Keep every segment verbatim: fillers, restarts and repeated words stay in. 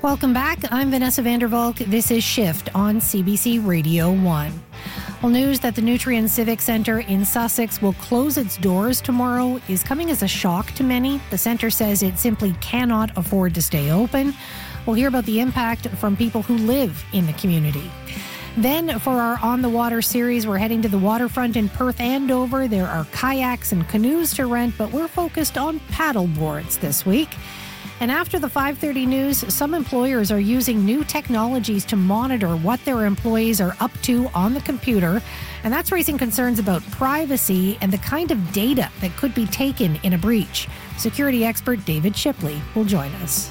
Welcome back. I'm Vanessa Vandervalk. This is Shift on C B C Radio one. Well, news that the Nutrien Civic Centre in Sussex will close its doors tomorrow is coming as a shock to many. The centre says it simply cannot afford to stay open. We'll hear about the impact from people who live in the community. Then, for our On the Water series, we're heading to the waterfront in Perth and Dover. There are kayaks and canoes to rent, but we're focused on paddle boards this week. And after the five thirty news, some employers are using new technologies to monitor what their employees are up to on the computer. And that's raising concerns about privacy and the kind of data that could be taken in a breach. Security expert David Shipley will join us.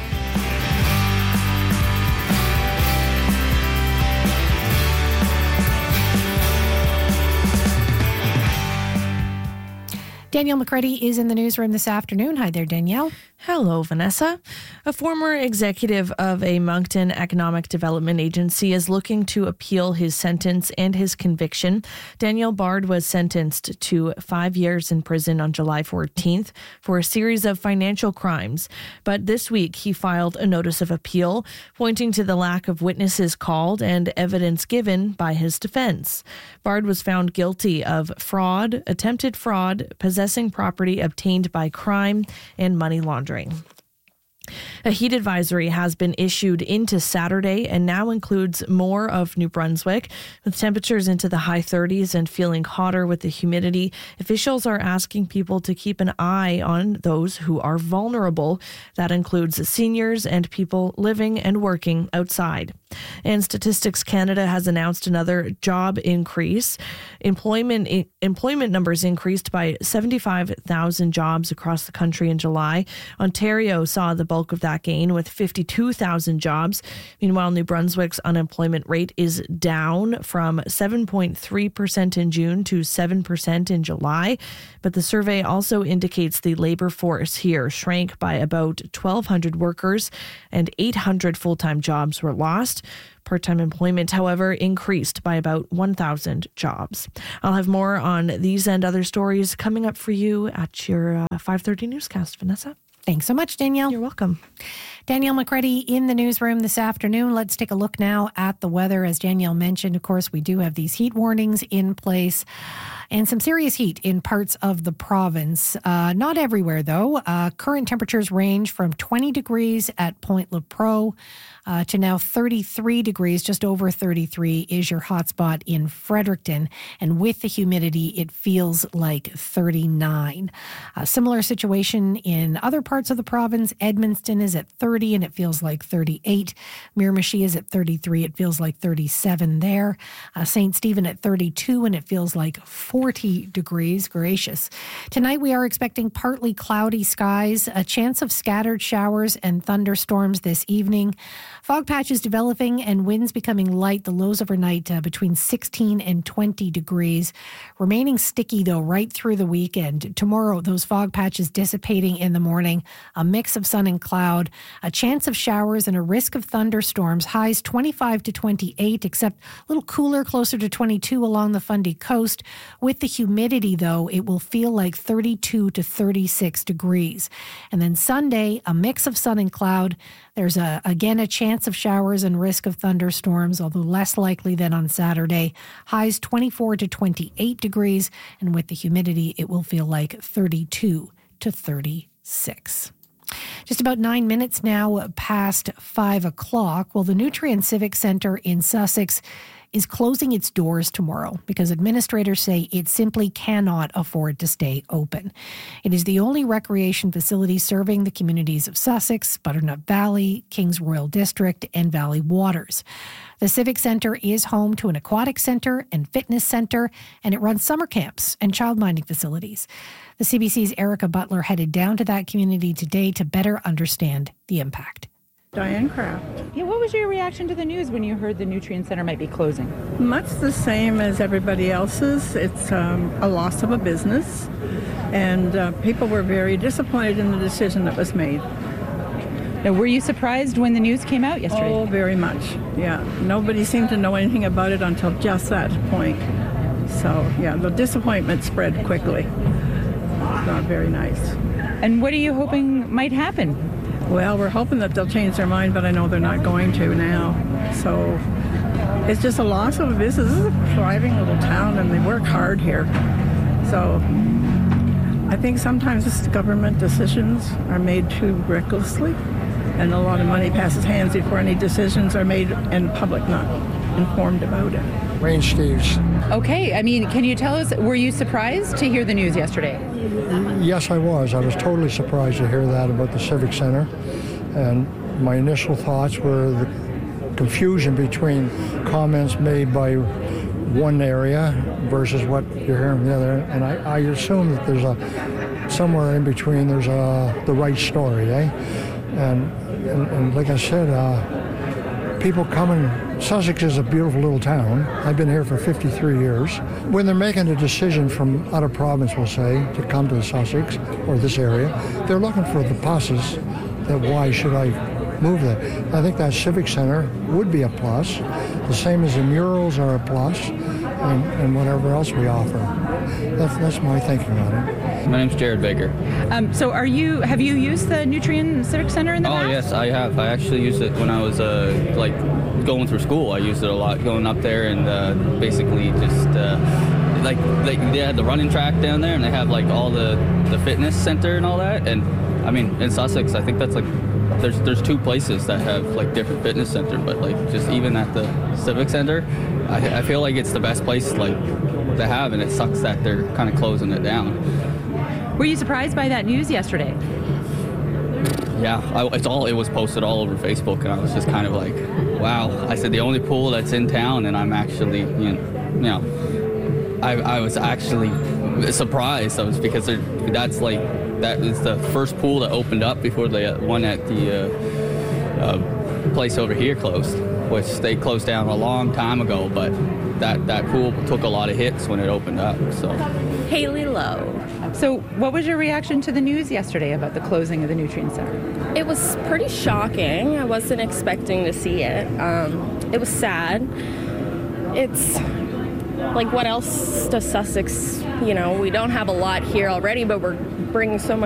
Danielle McCreddy is in the newsroom this afternoon. Hi there, Danielle. Hello, Vanessa. A former executive of a Moncton Economic Development Agency is looking to appeal his sentence and his conviction. Daniel Bard was sentenced to five years in prison on July fourteenth for a series of financial crimes. But this week he filed a notice of appeal, pointing to the lack of witnesses called and evidence given by his defense. Bard was found guilty of fraud, attempted fraud, possessing property obtained by crime, and money laundering. A heat advisory has been issued into Saturday and now includes more of New Brunswick. With temperatures into the high thirties and feeling hotter with the humidity, officials are asking people to keep an eye on those who are vulnerable. That includes seniors and people living and working outside. And Statistics Canada has announced another job increase. Employment employment numbers increased by seventy-five thousand jobs across the country in July. Ontario saw the bulk of that gain with fifty-two thousand jobs. Meanwhile, New Brunswick's unemployment rate is down from seven point three percent in June to seven percent in July. But the survey also indicates the labor force here shrank by about twelve hundred workers and eight hundred full-time jobs were lost. Part-time employment, however, increased by about one thousand jobs. I'll have more on these and other stories coming up for you at your uh, five thirty newscast, Vanessa. Thanks so much, Danielle. You're welcome. Danielle McCreddy in the newsroom this afternoon. Let's take a look now at the weather. As Danielle mentioned, of course, we do have these heat warnings in place and some serious heat in parts of the province. Uh, not everywhere, though. Uh, current temperatures range from twenty degrees at Point Lepreau uh, to now thirty-three degrees, just over thirty-three is your hotspot in Fredericton. And with the humidity, it feels like thirty-nine. A similar situation in other parts of the province. Edmundston is at thirty and it feels like thirty-eight. Miramichi is at thirty-three. It feels like thirty-seven there. Uh, Saint Stephen at thirty-two and it feels like forty degrees. Gracious. Tonight we are expecting partly cloudy skies, a chance of scattered showers and thunderstorms this evening. Fog patches developing and winds becoming light. The lows overnight uh, between sixteen and twenty degrees. Remaining sticky though right through the weekend. Tomorrow those fog patches dissipating in the morning. A mix of sun and cloud. A chance of showers and a risk of thunderstorms. Highs twenty-five to twenty-eight, except a little cooler, closer to twenty-two along the Fundy coast. With the humidity, though, it will feel like thirty-two to thirty-six degrees. And then Sunday, a mix of sun and cloud. There's, a, again, a chance of showers and risk of thunderstorms, although less likely than on Saturday. Highs twenty-four to twenty-eight degrees. And with the humidity, it will feel like thirty-two to thirty-six. Just about nine minutes now past five o'clock. Well, the Nutrien Civic Centre in Sussex is closing its doors tomorrow because administrators say it simply cannot afford to stay open. It is the only recreation facility serving the communities of Sussex, Butternut Valley, Kings Royal District, and Valley Waters. The Civic Centre is home to an aquatic centre and fitness centre, and it runs summer camps and childminding facilities. The C B C's Erica Butler headed down to that community today to better understand the impact. Diane Kraft. Yeah, what was your reaction to the news when you heard the Nutrien Centre might be closing? Much the same as everybody else's. It's um, a loss of a business, and uh, people were very disappointed in the decision that was made. Now, were you surprised when the news came out yesterday? Oh, very much, yeah. Nobody seemed to know anything about it until just that point. So, yeah, the disappointment spread quickly. It's not very nice. And what are you hoping might happen? Well, we're hoping that they'll change their mind, but I know they're not going to now. So it's just a loss of a business. This is a thriving little town, and they work hard here. So I think sometimes this government decisions are made too recklessly, and a lot of money passes hands before any decisions are made and the public not informed about it. Wayne Steves. Okay, I mean, can you tell us, were you surprised to hear the news yesterday? Yes, I was. I was totally surprised to hear that about the Civic Center. And my initial thoughts were the confusion between comments made by one area versus what you're hearing from the other. And I, I assume that there's a, somewhere in between, there's a, the right story, eh? And, and, and like I said, uh, people coming, Sussex is a beautiful little town. I've been here for fifty-three years. When they're making a decision from out of province, we'll say, to come to Sussex or this area, they're looking for the pluses that why should I move there. I think that Civic Center would be a plus, the same as the murals are a plus, and, and whatever else we offer. That's, that's my thinking on it. My name's Jared Baker. Um, so are you, have you used the Nutrien Civic Center in the Oh, past? yes, I have. I actually used it when I was, uh, like, going through school. I used it a lot, going up there and uh, basically just, uh, like, like, they had the running track down there, and they have, like, all the, the fitness center and all that. And, I mean, in Sussex, I think that's, like, there's there's two places that have, like, different fitness center, but, like, just even at the Civic Center, I, I feel like it's the best place, like, to have, and it sucks that they're kind of closing it down. Were you surprised by that news yesterday? Yeah, I, it's all, it was posted all over Facebook, and I was just kind of like, wow. I said, the only pool that's in town, and I'm actually, you know, you know I, I was actually surprised. I was, because that's like, that is the first pool that opened up before the uh, one at the uh, uh, place over here closed, which they closed down a long time ago, but that, that pool took a lot of hits when it opened up, so. Haley Lowe. So what was your reaction to the news yesterday about the closing of the Nutrien Center? It was pretty shocking. I wasn't expecting to see it. Um, it was sad. It's like, what else does Sussex, you know, we don't have a lot here already, but we're bringing so much